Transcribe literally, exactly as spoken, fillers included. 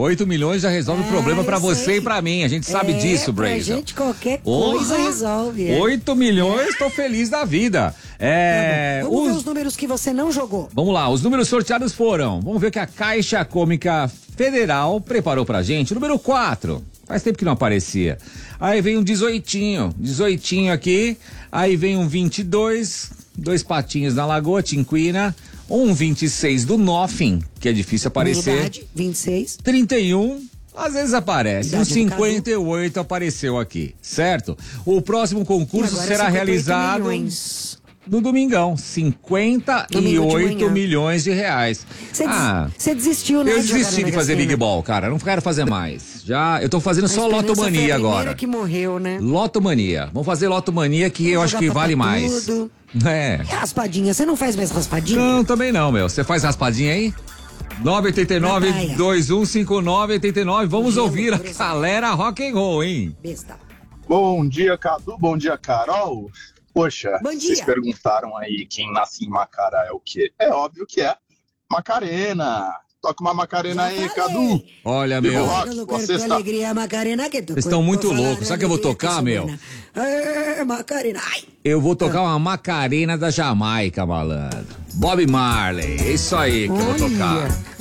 oito milhões já resolve o É, problema pra eu você sei. e pra mim. A gente sabe É, disso, pra Brazel. gente qualquer coisa resolve. é. oito milhões, tô feliz da vida. É, Tá bom. Vamos os- ver os números que você não jogou. Vamos lá, os números sorteados foram. Vamos ver o que a Caixa Cômica Federal preparou pra gente. Número quatro. Faz tempo que não aparecia. Aí vem um dezoitinho. dezoitinho aqui. Aí vem um vinte e dois. Dois patinhos na Lagoa, Tinquina. Um vinte e seis do Nothing, que é difícil aparecer. Unidade, vinte e seis. trinta e um. Às vezes aparece. Idade O do cinquenta e oito apareceu aqui, certo? O próximo concurso Agora será cinquenta e oito realizado milhões. no domingão. cinquenta e Domingo de oito manhã. milhões de reais. Você Ah, des- você desistiu, né? eu de jogar desisti na de Mega fazer Sena? Big Ball, cara. Eu não quero fazer mais. Já, eu tô fazendo A só Esperança foi a Lotomania primeira agora. que morreu, né? Lotomania. Vamos fazer Lotomania que eu Vamos acho que jogar vale pra mais. tudo. É. E raspadinha, você não faz mais raspadinha? Não, também não, meu. Você faz raspadinha aí? nove oito nove, dois um cinco nove, oito nove. Vamos Gelo, ouvir a por exemplo. galera rock and roll, hein? Besta. Bom dia, Cadu. Bom dia, Carol. Poxa, Bom vocês dia. perguntaram aí quem nasce em Macará é o quê? É óbvio que é Macarena. Toca uma Macarena Já aí, falei. Cadu. Olha, Viva meu. o rock, Eu não boa quero que sexta. alegria, Macarena, que tu Vocês estão muito loucos. Sabe o que eu vou tocar, meu? É, Macarena. Ai. Eu vou tocar uma Macarena da Jamaica, malandro. Bob Marley. É isso aí que eu vou tocar. Olha.